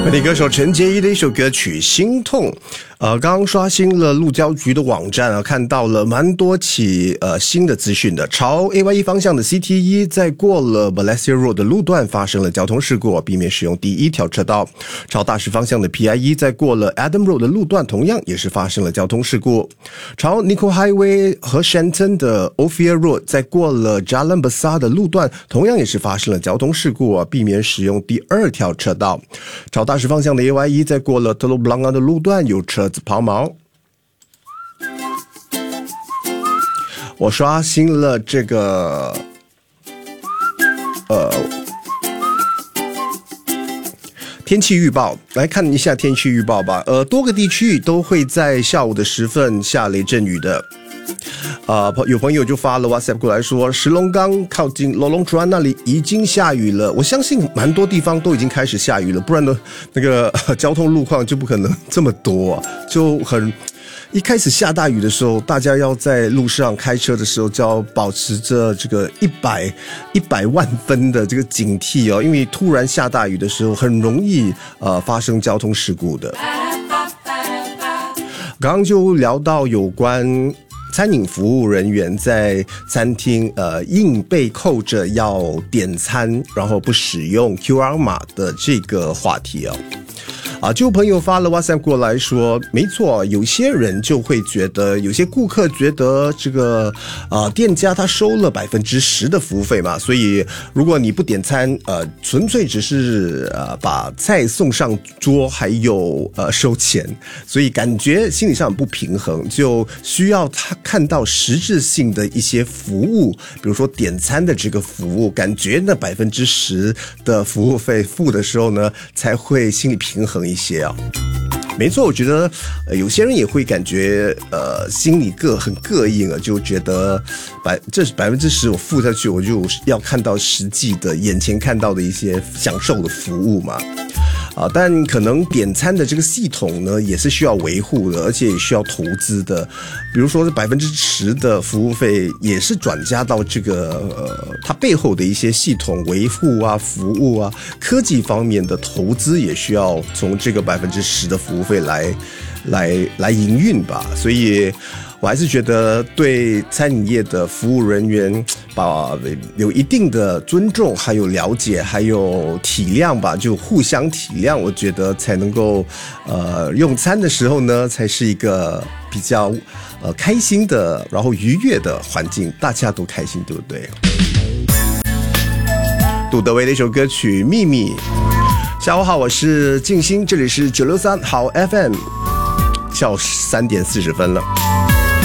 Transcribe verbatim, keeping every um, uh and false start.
本地歌手陈洁仪的一首歌曲《心痛》。呃，刚刚刷新了路交局的网站啊，看到了蛮多起呃新的资讯的。朝 A Y E 方向的 C T 一在过了 Balestier Road 的路段发生了交通事故，避免使用第一条车道。朝大石方向的 P I 一在过了 Adam Road 的路段同样也是发生了交通事故。朝 Nickel Highway 和 Shenton 的 Ophir Road 在过了 Jalan Besar 的路段同样也是发生了交通事故啊，避免使用第二条车道。朝大石方向的 A Y E 在过了 Teluk Blangah 的路段有车子抛锚。我刷新了这个呃天气预报，来看一下天气预报吧。呃，多个地区都会在下午的时分下雷阵雨的。呃，有朋友就发了 WhatsApp 过来说，石龙岗靠近罗龙船那里已经下雨了。我相信蛮多地方都已经开始下雨了，不然呢，那个交通路况就不可能这么多，就很。一开始下大雨的时候，大家要在路上开车的时候就要保持着这个一百一百万分的这个警惕哦，因为突然下大雨的时候很容易呃发生交通事故的。刚刚就聊到有关餐饮服务人员在餐厅呃硬被扣着要点餐，然后不使用 Q R 码的这个话题哦。啊，就有朋友发了 WhatsApp 过来说，没错，有些人就会觉得，有些顾客觉得这个呃店家他收了百分之十的服务费嘛，所以如果你不点餐，呃，纯粹只是呃把菜送上桌，还有呃收钱，所以感觉心理上很不平衡，就需要他看到实质性的一些服务，比如说点餐的这个服务，感觉那百分之十的服务费付的时候呢，才会心理平衡一些啊。没错，我觉得、呃、有些人也会感觉呃心里膈很膈应啊，就觉得百这百分之十我付下去，我就要看到实际的眼前看到的一些享受的服务嘛。啊，但可能点餐的这个系统呢，也是需要维护的，而且也需要投资的。比如说，这百分之十的服务费也是转嫁到这个呃它背后的一些系统维护啊、服务啊、科技方面的投资，也需要从这个百分之十的服务费来来来营运吧。所以我还是觉得对餐饮业的服务人员把有一定的尊重，还有了解，还有体谅吧，就互相体谅，我觉得才能够呃用餐的时候呢，才是一个比较呃开心的，然后愉悦的环境，大家都开心，对不对？杜德伟的一首歌曲《秘密》。下午好，我是静心，这里是九六三好 F M， 下午三点四十分了。